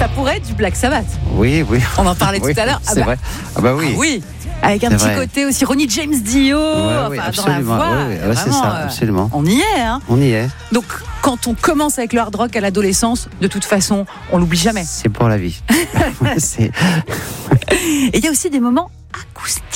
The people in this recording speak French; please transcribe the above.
Ça pourrait être du Black Sabbath. Oui. On en parlait tout à l'heure. C'est vrai. Ah bah oui. Ah oui. Avec un C'est petit vrai. côté aussi Ronnie James Dio, Oui, dans la absolument. voix. Ouais, c'est ça, absolument. On y est, hein. On y est. Donc, quand on commence avec le hard rock à l'adolescence, de toute façon, on l'oublie jamais. C'est pour la vie. Et il y a aussi des moments acoustiques.